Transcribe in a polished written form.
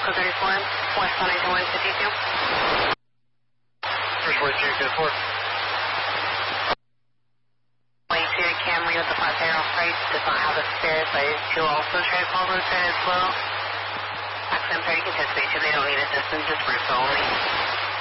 Code 34, West 19152. First West Unit 4. Wait to Camry with the 5 off right. Does not have the spare size to also try to call roadside as well. Accent 30 contestation. They don't need assistance, just first only.